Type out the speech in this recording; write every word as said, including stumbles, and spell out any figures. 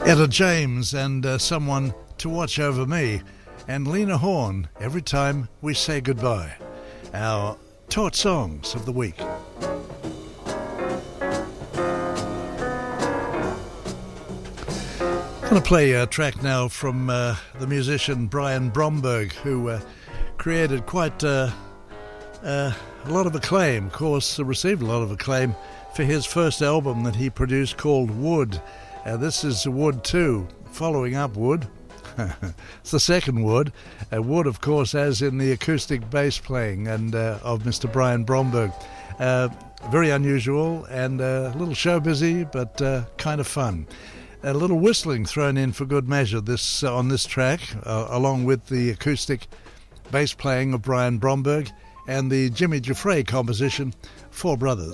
Etta James and uh, Someone to Watch Over Me, and Lena Horne, Every Time We Say Goodbye. Our Taught Songs of the Week. I'm going to play a track now from uh, the musician Brian Bromberg, who uh, created quite uh, uh, a lot of acclaim, of course, uh, received a lot of acclaim for his first album that he produced called Wood. Uh, this is Wood two, following up Wood. It's the second Wood. Uh, Wood, of course, as in the acoustic bass playing and uh, of Mister Brian Bromberg. Uh, very unusual and uh, a little show busy, but uh, kind of fun. A little whistling thrown in for good measure this uh, on this track, uh, along with the acoustic bass playing of Brian Bromberg and the Jimmy Giuffre composition, Four Brothers.